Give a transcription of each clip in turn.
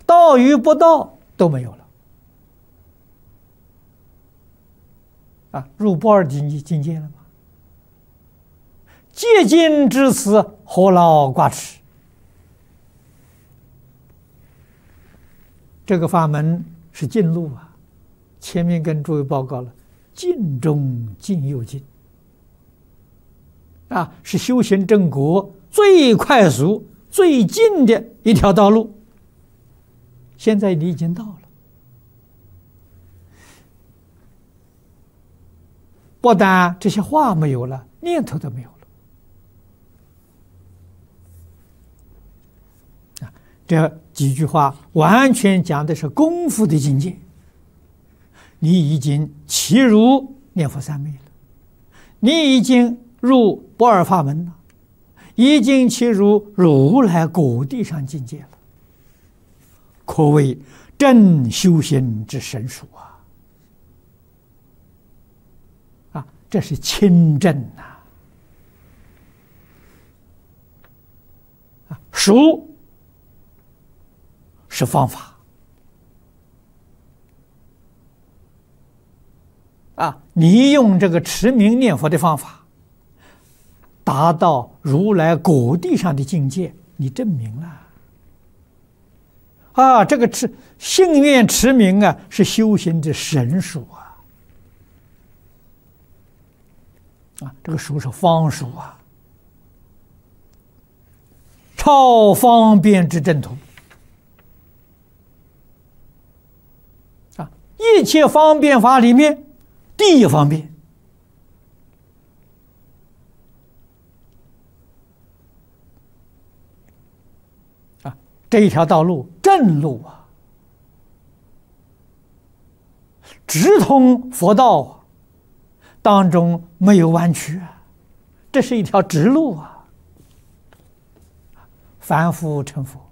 道与不道都没有了入不二境界了吗？戒禁至此，何劳挂齿？这个法门是近路前面跟诸位报告了，近中近又近是修行正果最快速、最近的一条道路。现在你已经到了，不但这些话没有了，念头都没有了这几句话完全讲的是功夫的境界。你已经契入念佛三昧了，你已经入不二法门了，已经契入如来果地上境界了，可谓真修行之神属这是亲证属是方法你用这个持名念佛的方法达到如来果地上的境界，你证明了这个信愿持名是修行的神属这个属是方属超方便之正途一切方便法里面第一方便这一条道路正路直通佛道当中没有弯曲这是一条直路凡夫成佛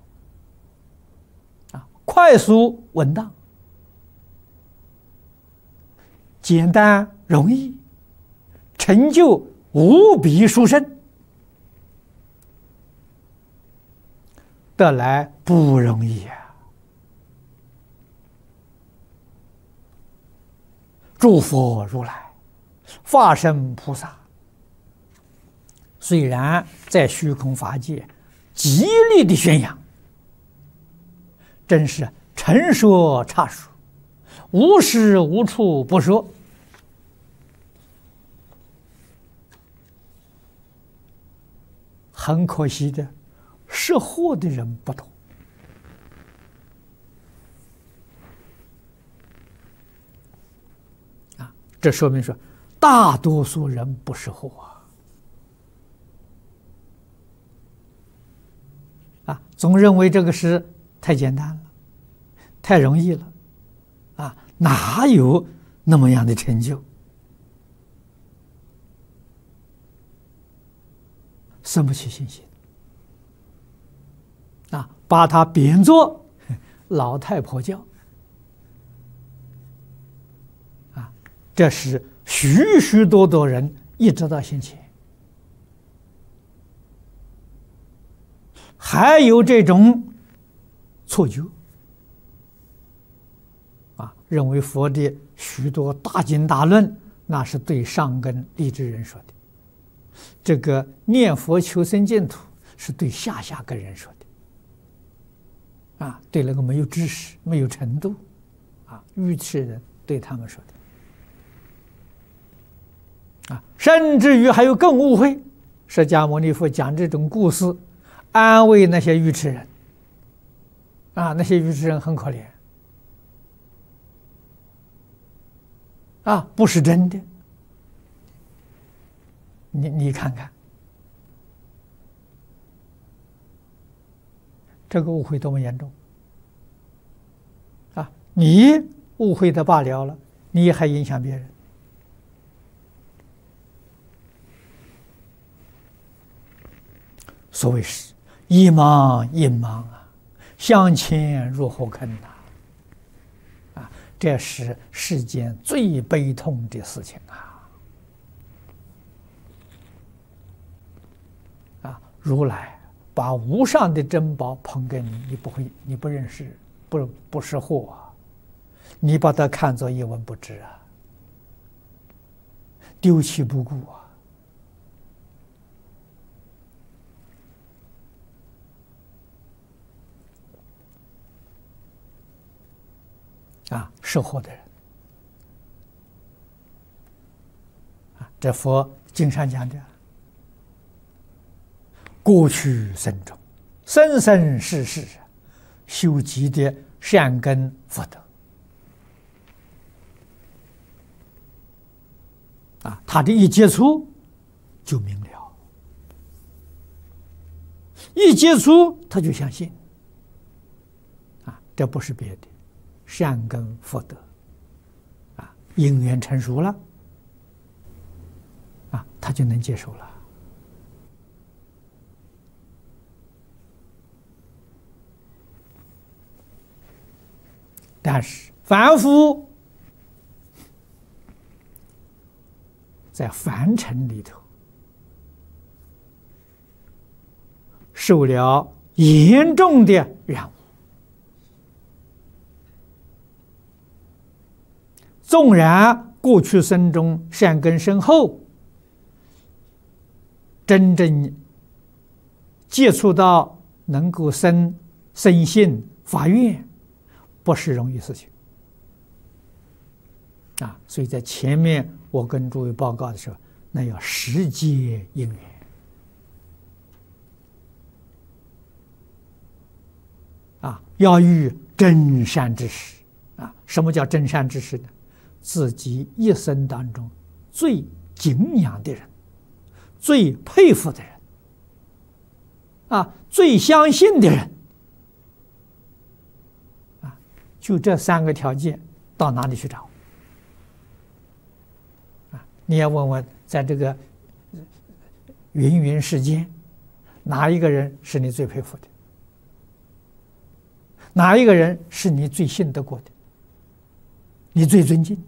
快速稳当，简单容易，成就无比殊胜，得来不容易诸佛如来、法身菩萨，虽然在虚空法界极力的宣扬，真是诚说差说，无时无处不说。很可惜的，识货的人不多这说明说大多数人不识货总认为这个事太简单了，太容易了哪有那么样的成就？生不起信心把它贬作老太婆教这是许许多多人一直到现前还有这种错觉认为佛的许多大经大论那是对上根立志人说的，这个念佛求生净土是对下根人说的对那个没有知识没有程度愚痴人对他们说的甚至于还有更误会，释迦牟尼佛讲这种故事安慰那些愚痴人那些愚痴人很可怜不是真的。你看看这个误会多么严重你误会的罢了，你还影响别人。所谓是一盲一盲向前入火坑这是世间最悲痛的事情如来把无上的珍宝捧给你，你不认识不是货啊！你把它看作一文不值啊，丢弃不顾是货的人这佛经上讲的，过去生中，生生世世修积的善根福德他的一接触就明了，一接触他就相信这不是别的，善根福德因缘成熟了他就能接受了。但是凡夫在凡尘里头受了严重的染污，纵然过去生中善根深厚，真正接触到能够生信发愿，不是容易事情所以在前面我跟诸位报告的时候，那要时节因缘要遇真善之时什么叫真善之时呢？自己一生当中最敬仰的人，最佩服的人最相信的人就这3个条件，到哪里去找你要问问，在这个芸芸世间，哪一个人是你最佩服的？哪一个人是你最信得过的？你最尊敬的？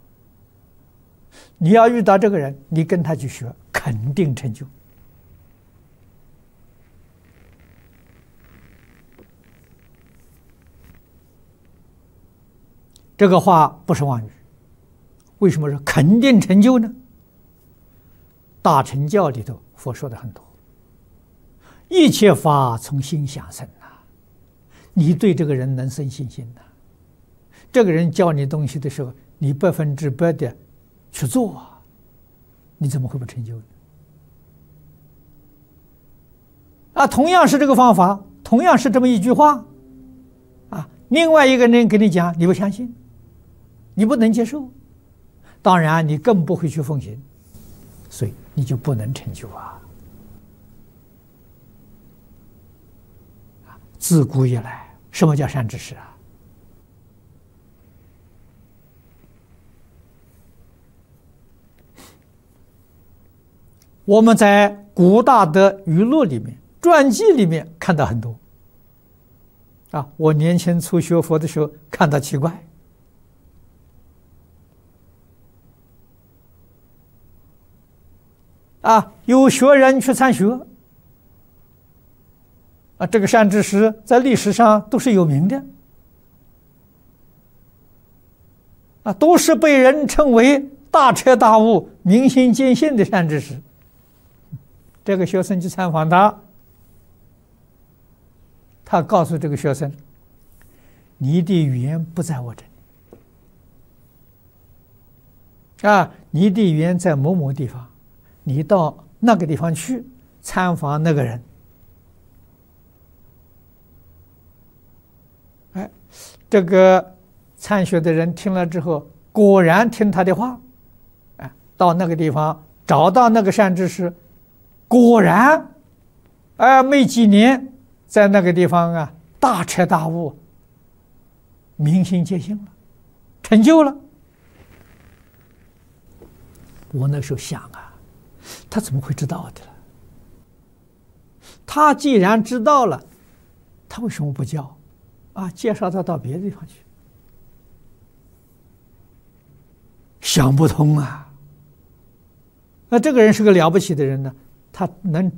你要遇到这个人，你跟他去学，肯定成就。这个话不是妄语。为什么是肯定成就呢？大乘教里头佛说的很多，一切法从心想生你对这个人能生信心这个人教你东西的时候，你100%的去做你怎么会不成就呢？同样是这个方法，同样是这么一句话另外一个人跟你讲，你不相信，你不能接受，当然你更不会去奉行，所以你就不能成就自古以来，什么叫善知识我们在古大德语录里面、传记里面看到很多我年轻初学佛的时候看到奇怪有学人去参学这个善知识在历史上都是有名的都是被人称为大彻大悟、明心见性的善知识。这个学生去参访他告诉这个学生，你的缘不在我这里你的缘在某某地方，你到那个地方去参访那个人这个参学的人听了之后，果然听他的话到那个地方找到那个善知识，果然没几年在那个地方大彻大悟、明心见性了，成就了。我那时候想他怎么会知道的？他既然知道了，他为什么不教介绍他到别的地方去？想不通那这个人是个了不起的人呢，他能